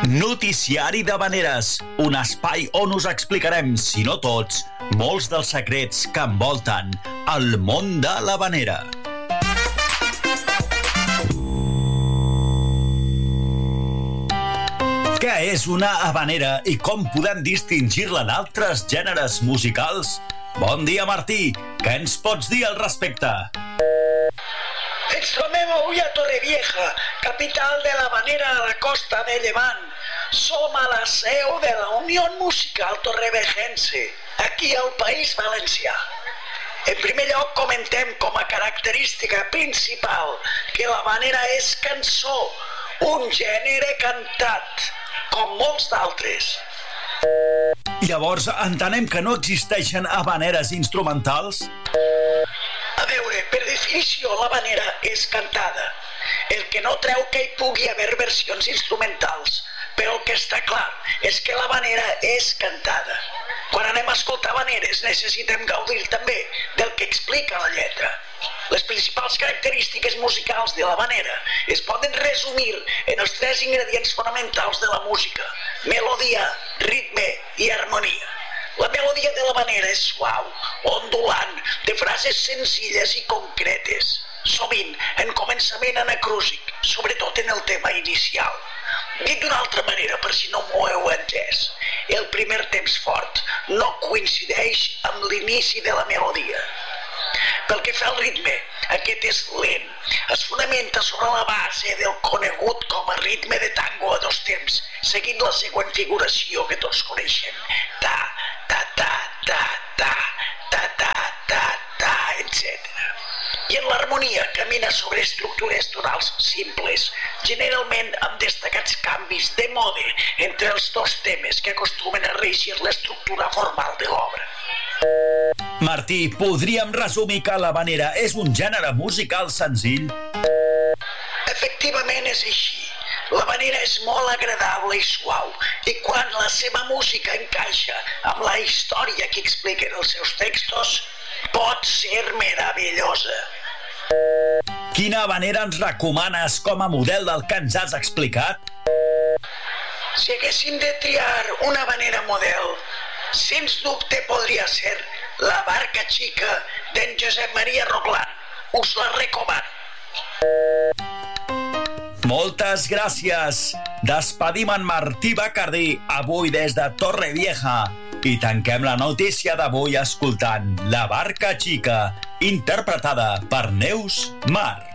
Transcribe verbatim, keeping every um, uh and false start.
Noticiari d'Havaneres, un espai on us explicarem, si no tots, molts dels secrets que envolten el món de l'havanera. Què és una havanera i com podem distingir-la d'altres gèneres musicals? Bon dia, Martí! Què ens pots dir al respecte? Ens trobem avui a Torrevieja, capital de l'havanera a la costa de Llevant. Som a la seu de la Unió Musical Torrevejense, aquí al País Valencià. En primer lloc, comentem com a característica principal que l'havanera és cançó, un gènere cantat, com molts d'altres. Llavors, entenem que no existeixen havaneres instrumentals? A veure, per definició, l'havanera és cantada. El que no treu que hi pugui haver versions instrumentals, però el que està clar és que l'havanera és cantada. Quan anem a escoltar havaneres necessitem gaudir també del que explica la lletra. Les principals característiques musicals de l'havanera es poden resumir en els tres ingredients fonamentals de la música: melodia, ritme i harmonia. La melodia de l'havanera és suau, ondulant, de frases senzilles i concretes, sovint en començament anacrúsic, sobretot en el tema inicial. Dit d'una altra manera, per si no m'ho heu entès, el primer temps fort no coincideix amb l'inici de la melodia. Pel que fa al ritme, aquest és lent. Es fonamenta sobre la base del conegut com a ritme de tango a dos temps, seguint la següent figuració que tots coneixem: ta, ta, ta, ta, ta, ta, ta, ta, ta, etcètera. I en l'harmonia camina sobre estructures tonals simples, generalment amb destacats canvis de mode entre els dos temes que acostumen a regir l'estructura formal de l'obra. Martí, podríem resumir que l'havanera és un gènere musical senzill? Efectivament és així. L'havanera és molt agradable i suau, i quan la seva música encaixa amb la història que expliquen els seus textos, pot ser meravellosa. Quina havanera ens recomanes com a model del que ens has explicat? Si haguéssim de triar una havanera model, sens dubte podria ser La Barca Xica d'en Josep Maria Roglan. Us la recomano. Moltes gràcies. Despedim en Martí Bacardí, avui des de Torrevieja. I tanquem la notícia d'avui escoltant La Barca Xica, interpretada per Neus Mar.